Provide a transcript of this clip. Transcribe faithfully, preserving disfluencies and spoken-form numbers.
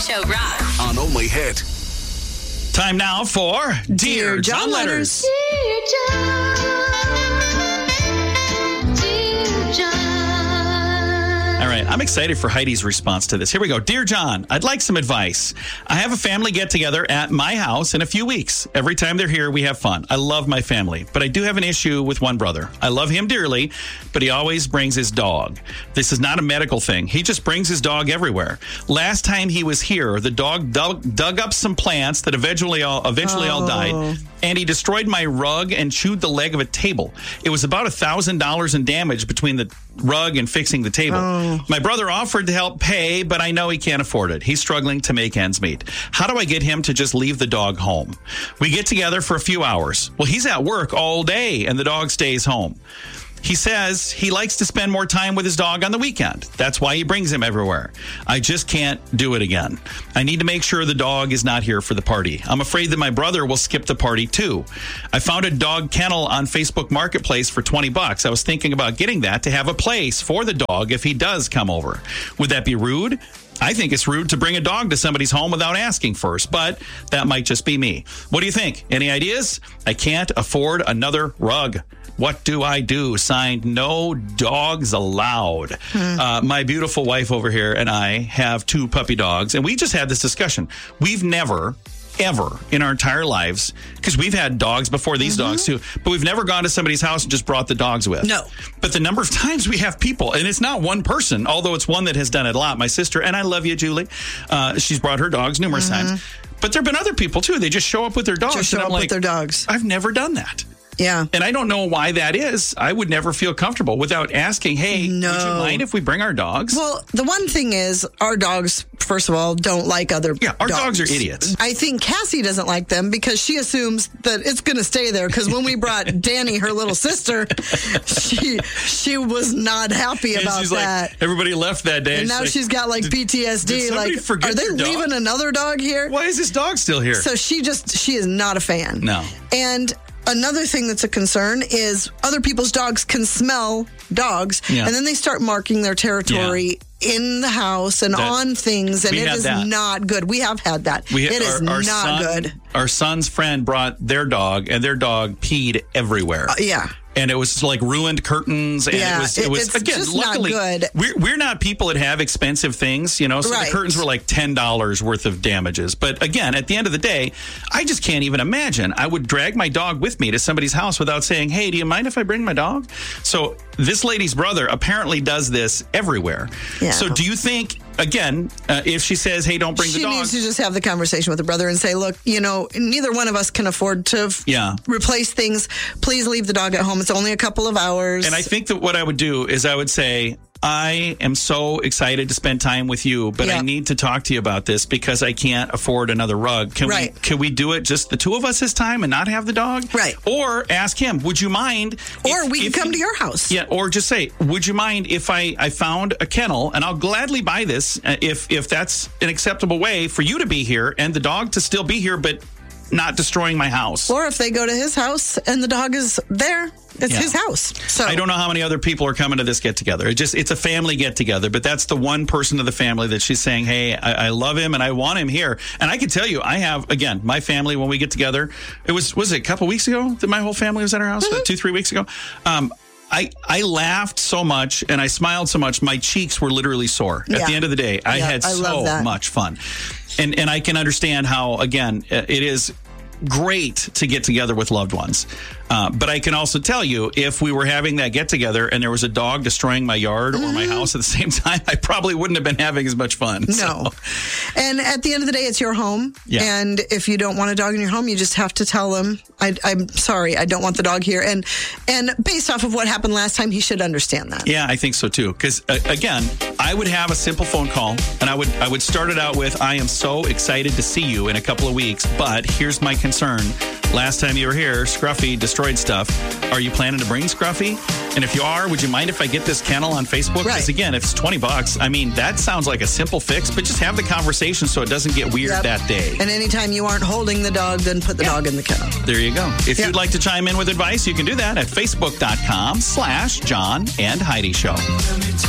Show rocks. On Only Hit. Time now for Dear, Dear John, John Letters. Dear John, Dear John. All right, I'm excited for Heidi's response to this. Here we go. Dear John, I'd like some advice. I have a family get-together at my house in a few weeks. Every time they're here, we have fun. I love my family, but I do have an issue with one brother. I love him dearly, but he always brings his dog. This is not a medical thing. He just brings his dog everywhere. Last time he was here, the dog dug, dug up some plants that eventually all eventually all died, and he destroyed my rug and chewed the leg of a table. It was about a thousand dollars in damage between the rug and fixing the table. Oh. My brother offered to help pay, but I know he can't afford it. He's struggling to make ends meet. How do I get him to just leave the dog home? We get together for a few hours. Well, he's at work all day, and the dog stays home. He says he likes to spend more time with his dog on the weekend. That's why he brings him everywhere. I just can't do it again. I need to make sure the dog is not here for the party. I'm afraid that my brother will skip the party too. I found a dog kennel on Facebook Marketplace for twenty bucks. I was thinking about getting that to have a place for the dog if he does come over. Would that be rude? I think it's rude to bring a dog to somebody's home without asking first, but that might just be me. What do you think? Any ideas? I can't afford another rug. What do I do? Signed, no dogs allowed. Hmm. Uh, my beautiful wife over here and I have two puppy dogs, and we just had this discussion. We've never, ever in our entire lives, because we've had dogs before these mm-hmm. dogs too, but we've never gone to somebody's house and just brought the dogs with. No. But the number of times we have people, and it's not one person, although it's one that has done it a lot. My sister, and I love you, Julie, uh, she's brought her dogs numerous mm-hmm. times. But there have been other people too. They just show up with their dogs. Just show and I'm up like, with their dogs. I've never done that. Yeah. And I don't know why that is. I would never feel comfortable without asking, hey, no. would you mind if we bring our dogs? Well, the one thing is our dogs, first of all, don't like other Yeah, our dogs. dogs are idiots. I think Cassie doesn't like them because she assumes that it's going to stay there. Because when we brought Danny, her little sister, she she was not happy and about she's that. Like, everybody left that day. And now like, she's got like did, P T S D. Did like, forget are they their dog? leaving another dog here? Why is this dog still here? So she just, she is not a fan. No. And another thing that's a concern is other people's dogs can smell dogs, yeah. and then they start marking their territory yeah. in the house and that, on things, and it is that. not good. We have had that. We, it our, is our not son, good. Our son's friend brought their dog, and their dog peed everywhere. Uh, yeah. And it was like ruined curtains. And yeah, it was, it was it's again, just luckily, not good. We're, we're not people that have expensive things, you know, so right. the curtains were like ten dollars worth of damages. But again, at the end of the day, I just can't even imagine. I would drag my dog with me to somebody's house without saying, hey, do you mind if I bring my dog? So this lady's brother apparently does this everywhere. Yeah. So do you think, again, uh, if she says, hey, don't bring she the dog. She needs to just have the conversation with her brother and say, look, you know, neither one of us can afford to f- yeah. replace things. Please leave the dog at home. It's only a couple of hours. And I think that what I would do is I would say, I am so excited to spend time with you, but yeah. I need to talk to you about this because I can't afford another rug. Can right. we can we do it just the two of us this time and not have the dog? Right. Or ask him, would you mind? Or if, we if can come you, to your house. Yeah. Or just say, would you mind if I, I found a kennel and I'll gladly buy this uh, if if that's an acceptable way for you to be here and the dog to still be here, but not destroying my house. Or if they go to his house and the dog is there, it's yeah. his house. So I don't know how many other people are coming to this get together. It just it's a family get together, but that's the one person of the family that she's saying, hey, I, I love him and I want him here. And I can tell you, I have again my family when we get together. It was was it a couple weeks ago that my whole family was at our house? Mm-hmm. Two three weeks ago. Um, I, I laughed so much and I smiled so much, my cheeks were literally sore. Yeah. At the end of the day, I yeah, had I so much fun. And and I can understand how, again, it is great to get together with loved ones. Uh, but I can also tell you, if we were having that get together and there was a dog destroying my yard mm-hmm. or my house at the same time, I probably wouldn't have been having as much fun. No. So. And at the end of the day, it's your home. Yeah. And if you don't want a dog in your home, you just have to tell them, I, I'm sorry, I don't want the dog here. And and based off of what happened last time, he should understand that. Yeah, I think so too. Because uh, again, I would have a simple phone call and I would I would start it out with, I am so excited to see you in a couple of weeks, but here's my concern. Last time you were here, Scruffy destroyed stuff. Are you planning to bring Scruffy? And if you are, would you mind if I get this kennel on Facebook? Because right. again, if it's twenty bucks, I mean, that sounds like a simple fix, but just have the conversation so it doesn't get weird yep. that day. And anytime you aren't holding the dog, then put the yeah. dog in the kennel. There you go. If yep. you'd like to chime in with advice, you can do that at facebook.com slash John and Heidi Show.